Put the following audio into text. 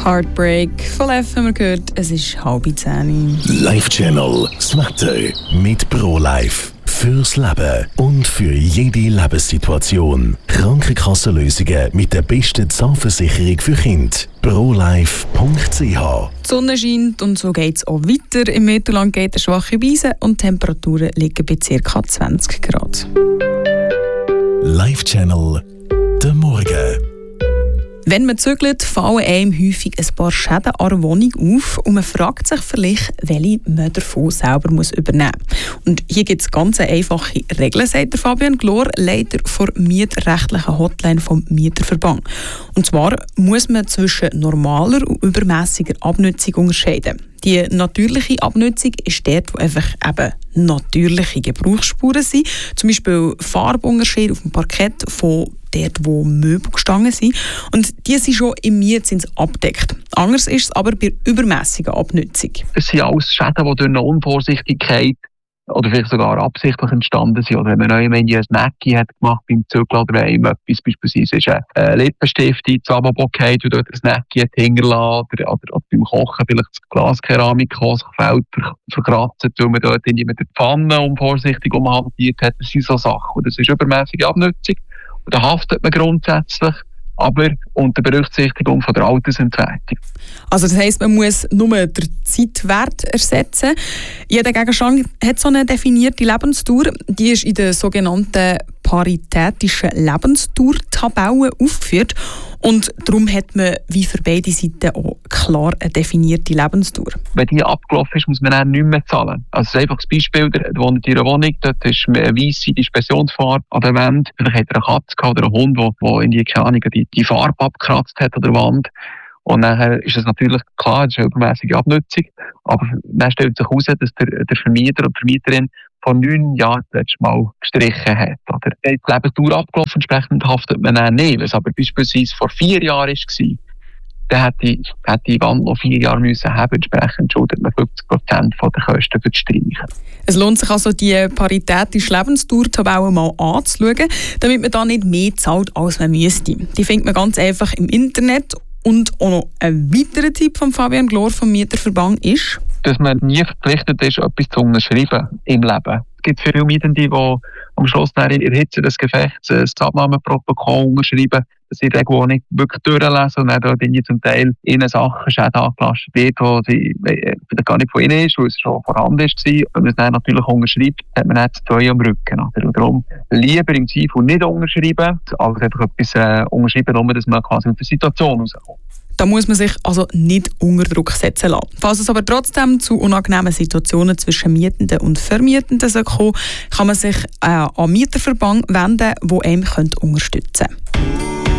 Heartbreak von Live haben wir gehört, es ist 9:30. Live Channel, das Wetter mit ProLife. Fürs Leben und für jede Lebenssituation. Krankenkassenlösungen mit der besten Zahnversicherung für Kinder. ProLife.ch. Die Sonne scheint und so geht es auch weiter. Im Mittelland geht eine schwache Brise und die Temperaturen liegen bei ca. 20 Grad. Live Channel, der Morgen. Wenn man zügelt, fallen einem häufig ein paar Schäden an der Wohnung auf und man fragt sich vielleicht, welche man davon selber übernehmen muss. Und hier gibt es ganz einfache Regeln, sagt Fabian Glor, Leiter der mietrechtlichen Hotline vom Mieterverband. Und zwar muss man zwischen normaler und übermässiger Abnutzung unterscheiden. Die natürliche Abnutzung ist dort, wo einfach eben natürliche Gebrauchsspuren sind. Zum Beispiel Farbunterschiede auf dem Parkett von dort, wo Möbel gestanden sind. Und die sind schon im Mietzins abgedeckt. Anders ist es aber bei übermässiger Abnutzung. Es sind alles Schäden, die durch eine Unvorsichtigkeit oder vielleicht sogar absichtlich entstanden sind. Oder wenn man ein Necki hat gemacht beim Zügeln oder wenn etwas beispielsweise ist ein Lippenstift ins Lavabo gefallen und dort ein Necki hat hingelassen oder beim Kochen vielleicht das Glaskeramik sich fällt, verkratzt, weil man dort mit der Pfanne unvorsichtig umhantiert hat. Das sind so Sachen. Und das ist übermäßige Abnutzung. Und da haftet man grundsätzlich, aber unter Berücksichtigung von der Altersentwertung. Also das heisst, man muss nur den Zeitwert ersetzen. Jeder Gegenstand hat so eine definierte Lebensdauer. Die ist in der sogenannten paritätischen Lebensdauertabelle aufgeführt. Und darum hat man wie für beide Seiten auch klar eine definierte Lebensdauer. Wenn die abgelaufen ist, muss man dann nicht mehr zahlen. Also ein einfaches Beispiel, der wohnt in einer Wohnung, dort ist eine weisse Dispersionsfarbe an der Wand. Vielleicht hat er eine Katze oder einen Hund, der in die Farbe abgekratzt hat an der Wand. Und dann ist es natürlich klar, das ist eine übermäßige Abnutzung. Aber dann stellt sich heraus, dass der Vermieter oder die Vermieterin vor 9 Jahren das letzte Mal gestrichen hat. Oder die Lebensdauer abgelaufen, entsprechend haftet man dann nicht. Wenn es aber beispielsweise vor 4 Jahren war, dann hätte die Wand noch 4 Jahre müssen haben. Entsprechend schuldet man 50% der Kosten für die Streichen. Es lohnt sich also, die paritätische Lebensdauertabelle mal anzuschauen, damit man da nicht mehr zahlt, als man müsste. Die findet man ganz einfach im Internet. Und auch noch ein weiterer Tipp von Fabian Glor vom Mieterverband ist, dass man nie verpflichtet ist, etwas zu unterschreiben im Leben. Es gibt viele Mietende, die am Schluss in der Hitze des Gefechts das Abnahmeprotokoll unterschreiben, dass sie die Regel nicht wirklich durchlesen und dann dort zum Teil ihnen Sachen Schäden angelastet wird, die vielleicht gar nicht von ihnen ist, weil es schon vorhanden ist. Wenn man es dann natürlich unterschreibt, hat man jetzt 2 am Rücken. Und darum lieber im Zweifel nicht unterschreiben, als einfach etwas unterschreiben, nur dass man quasi aus der Situation rauskommt. Da muss man sich also nicht unter Druck setzen lassen. Falls es aber trotzdem zu unangenehmen Situationen zwischen Mietenden und Vermietenden kommen, kann man sich an den Mieterverband wenden, der einem unterstützen könnte.